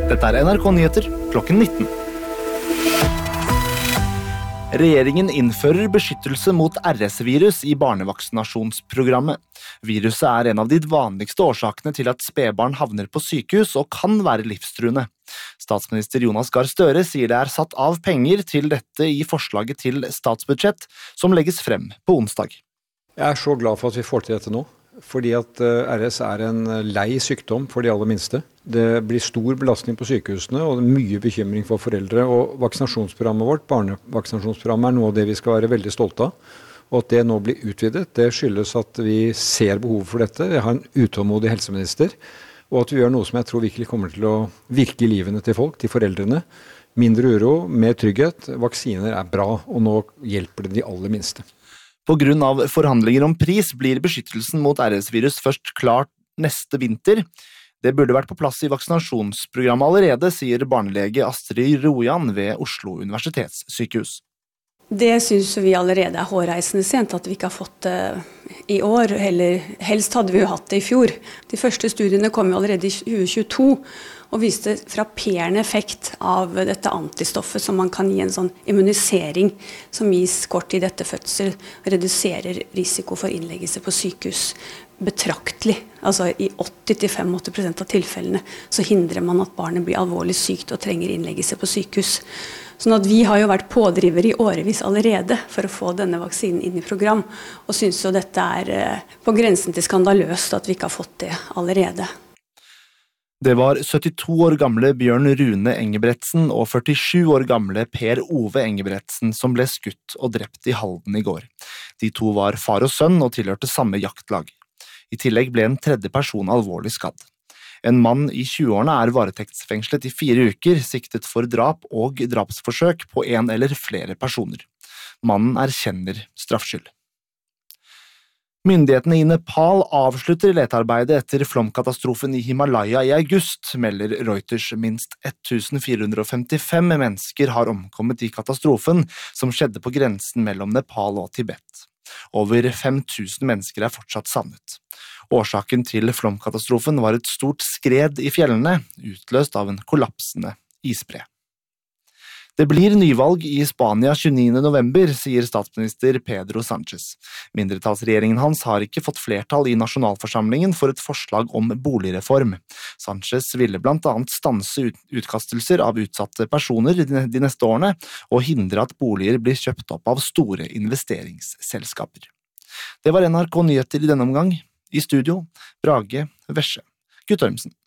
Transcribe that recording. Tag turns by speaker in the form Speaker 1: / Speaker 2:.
Speaker 1: Dette NRK Nyheter klokken 19. Regjeringen innfører beskyttelse mot RS-virus i barnevaksinasjonsprogrammet. Viruset er en av de vanligste årsakene til at spedbarn havner på sykehus og kan være livstruende. Statsminister Jonas Gahr Støre sier det er satt av penger til dette i forslaget til statsbudsjett som legges frem på onsdag.
Speaker 2: Jeg er så glad for at vi får til dette nå, fordi at RS er en lei sykdom for de aller minste. Det blir stor belastning på sykehusene og mye bekymring for foreldre. Og vaksinasjonsprogrammet vårt, barnevaksinasjonsprogrammet, er noe av det vi skal være veldig stolte av. Og at det nå blir utvidet, det skyldes at vi ser behovet for dette. Vi har en utålmodig helseminister, og at vi gjør noe som jeg tror virkelig kommer til å virke i livene til folk, til foreldrene. Mindre uro, mer trygghet. Vaksiner er bra, og nå hjelper det de aller minste.
Speaker 1: På grunn av forhandlinger om pris blir beskyttelsen mot RS-virus først klart neste vinter. Det burde vært på plass i vaksinasjonsprogrammet allerede, sier barnelege Astrid Rojan ved Oslo universitetssykehus.
Speaker 3: Det synes vi allerede er hårreisende sent at vi ikke har fått det i år, eller helst hadde vi jo hatt det i fjor. De første studiene kom jo allerede i 2022 og viste frapperende effekt av dette antistoffet som man kan gi en sånn immunisering som gis kort tid etter fødsel, reduserer risiko for innleggelse på sykehus betraktelig. Altså i 80-85% av tilfellene så hindrer man at barnet blir alvorlig sykt og trenger innleggelse på sykehus. Sånn at vi har jo vært pådrivere i årevis allerede for å få denne vaksinen inn i program, og synes jo dette er på grensen til skandaløst at vi ikke har fått det allerede.
Speaker 1: Det var 72 år gamle Bjørn Rune Engebretsen og 47 år gamle Per Ove Engebretsen som ble skutt og drept i Halden i går. De to var far og sønn og tilhørte samme jaktlag. I tillegg ble en tredje person alvorlig skadd. En mann i 20-årene er varetektsfengslet i 4 uker, siktet for drap og drapsforsøk på en eller flere personer. Mannen erkjenner straffskyld. Myndighetene i Nepal avslutter letearbeidet etter flomkatastrofen i Himalaya i august, melder Reuters. Minst 1455 mennesker har omkommet i katastrofen som skjedde på grensen mellom Nepal og Tibet. Over 5000 mennesker er fortsatt savnet. Årsaken til flomkatastrofen var et stort skred i fjellene, utløst av en kollapsende isbre. Det blir nyvalg i Spania 29. november, sier statsminister Pedro Sánchez. Mindretallsregjeringen hans har ikke fått flertall i nasjonalforsamlingen for et forslag om boligreform. Sánchez ville blant annet stanse utkastelser av utsatte personer de neste årene, og hindre at boliger blir kjøpt opp av store investeringsselskaper. Det var NRK Nyheter i denne omgang. I studio, Brage Vesje Guttormsen.